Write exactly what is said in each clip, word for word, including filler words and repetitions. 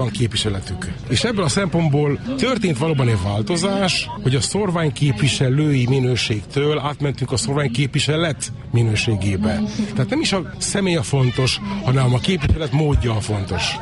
van képviseletük. És ebből a szempontból történt valóban egy változás, hogy a szorványképviselői minőségtől átmentünk a szorványképviselet minőségébe. Tehát nem is a személy a fontos, hanem a képviselet módja a fontos.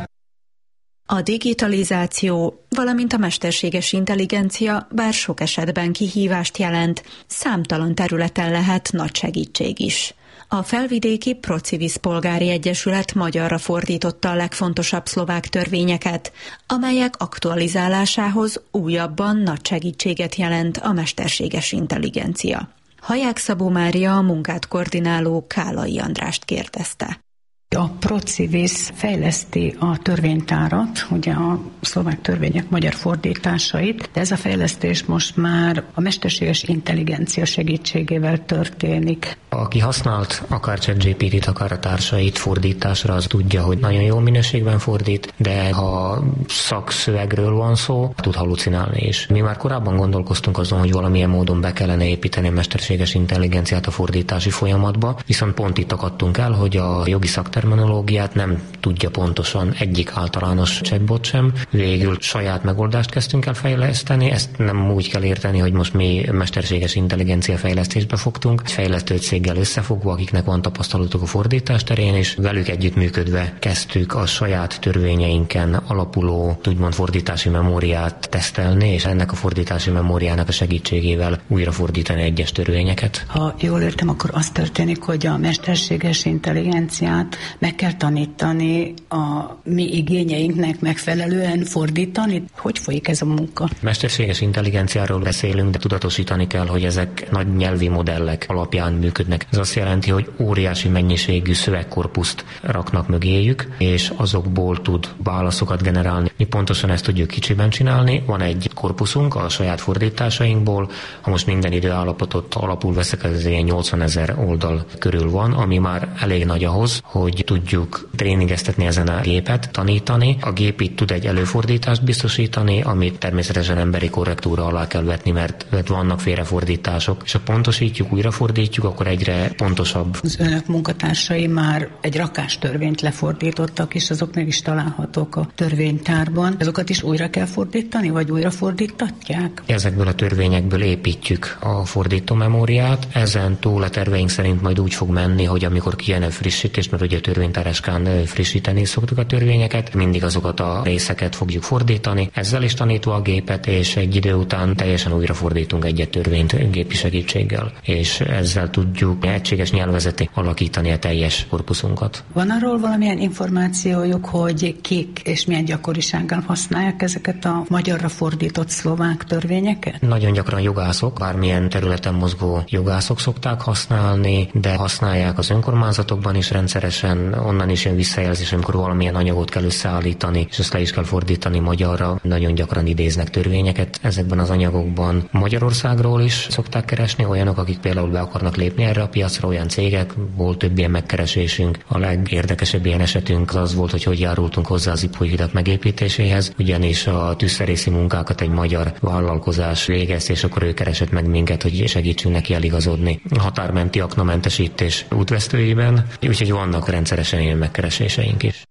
A digitalizáció, valamint a mesterséges intelligencia bár sok esetben kihívást jelent, számtalan területen lehet nagy segítség is. A felvidéki Procivis Polgári Egyesület magyarra fordította a legfontosabb szlovák törvényeket, amelyek aktualizálásához újabban nagy segítséget jelent a mesterséges intelligencia. Haják Szabó Mária a munkát koordináló Kálai Andrást kérdezte. A Procivis fejleszti a törvénytárat, ugye a szlovák törvények magyar fordításait, de ez a fejlesztés most már a mesterséges intelligencia segítségével történik. Aki használt akár ChatGPT-t, akár a társait fordításra, az tudja, hogy nagyon jó minőségben fordít, de ha szakszövegről van szó, tud halucinálni is. Mi már korábban gondolkoztunk azon, hogy valamilyen módon be kellene építeni a mesterséges intelligenciát a fordítási folyamatba, viszont pont itt akadtunk el, hogy a jogi szakterminológiát nem tudja pontosan egyik általános chatbot sem. Végül saját megoldást kezdtünk el fejleszteni, ezt nem úgy kell érteni, hogy most mi mesterséges intelligencia fejlesztésbe fogtunk, egy fejlesztő céggel összefogva, akiknek van tapasztalatuk a fordítás terén, és velük együttműködve kezdtük a saját törvényeinken alapuló, úgymond fordítási memóriát tesztelni, és ennek a fordítási memóriának a segítségével újra fordítani egyes törvényeket. Ha jól értem, akkor az történik, hogy a mesterséges intelligenciát meg kell tanítani a mi igényeinknek megfelelően fordítani. Hogy folyik ez a munka? Mesterséges intelligenciáról beszélünk, de tudatosítani kell, hogy ezek nagy nyelvi modellek alapján működnek. Ez azt jelenti, hogy óriási mennyiségű szövegkorpuszt raknak mögéjük, és azokból tud válaszokat generálni. Mi pontosan ezt tudjuk kicsiben csinálni. Van egy korpuszunk a saját fordításainkból, ha most minden időállapotot alapul veszek, ez ilyen nyolcvanezer oldal körül van, ami már elég nagy ahhoz, hogy tudjuk tréningeztetni ezen a gépet, tanítani. A gép itt tud egy előfordítást biztosítani, amit természetesen emberi korrektúra alá kell vetni, mert, mert vannak félrefordítások, és ha pontosítjuk, újrafordítjuk, akkor egyre pontosabb. Az önök munkatársai már egy rakástörvényt lefordítottak, és azok meg is találhatók a törvénytárban. Azokat is újra kell fordítani, vagy újra fordítatják? Ezekből a törvényekből építjük a fordító memóriát. Ezen túl a terveink szerint majd úgy fog menni, hogy amikor kijön a frissítés, mert ugye a törvénytáráskán frissíteni szoktuk a törvényeket, mindig azokat a részeket fogjuk fordítani. Ezzel is tanítva a gépet, és egy idő után teljesen újra fordítunk egyet törvényt gépi segítséggel, és ezzel tudjuk egységes nyelvezeti alakítani a teljes korpuszunkat. Van arról valamilyen információjuk, hogy kik és milyen gyakorisággal használják ezeket a magyarra fordított szlovák törvényeket? Nagyon gyakran jogászok, bármilyen területen mozgó jogászok szokták használni, de használják az önkormányzatokban is rendszeresen, onnan is jön visszajelzés, amikor valamilyen anyagot kell összeállítani, és ezt le is kell fordítani magyarra. Nagyon gyakran idéznek törvényeket ezekben az anyagokban. Magyarországról is szokták keresni olyanok, akik például be akarnak lépni erre a piacra, olyan cégek, volt több ilyen megkeresésünk. A legérdekesebb ilyen esetünk az volt, hogy hogy járultunk hozzá az Ipoly hidat megépítéséhez, ugyanis a tűzszerészi munkákat egy magyar vállalkozás végezte, és akkor ő keresett meg minket, hogy segítsünk neki eligazodni a határmenti aknamentesítés útvesztőjében, úgyhogy vannak rendszeresen ilyen megkereséseink is.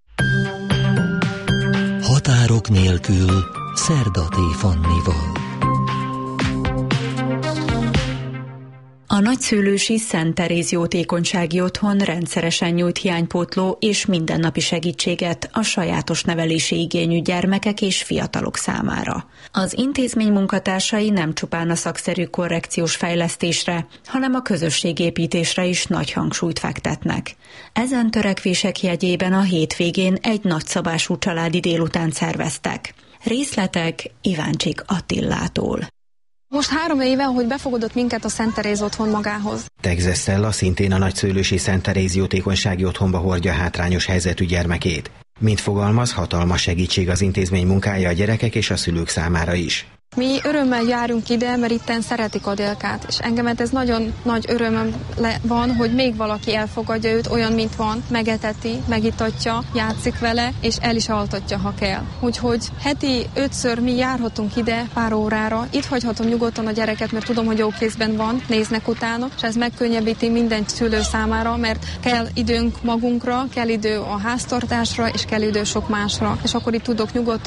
Határok nélkül Szerdaté Fannival. A nagyszülősi Szent Teréz Jótékonysági Otthon rendszeresen nyújt hiánypótló és mindennapi segítséget a sajátos nevelési igényű gyermekek és fiatalok számára. Az intézmény munkatársai nem csupán a szakszerű korrekciós fejlesztésre, hanem a közösségépítésre is nagy hangsúlyt fektetnek. Ezen törekvések jegyében a hétvégén egy nagyszabású családi délután szerveztek. Részletek Iváncsik Attillától. Most három éve, hogy befogadott minket a Szent Teréz otthon magához. Tegzes Stella szintén a nagyszülősi Szent Teréz Jótékonysági Otthonba hordja hátrányos helyzetű gyermekét. Mint fogalmaz, hatalmas segítség az intézmény munkája a gyerekek és a szülők számára is. Mi örömmel járunk ide, mert itten szeretik Adélkát, és engemet ez nagyon nagy örömöm le van, hogy még valaki elfogadja őt olyan, mint van, megeteti, megitatja, játszik vele, és el is altatja, ha kell. Úgyhogy heti ötször mi járhatunk ide pár órára, itt hagyhatom nyugodtan a gyereket, mert tudom, hogy jó kézben van, néznek utána, és ez megkönnyebbíti minden szülő számára, mert kell időnk magunkra, kell idő a háztartásra, és kell idő sok másra, és akkor itt tudok nyugodtan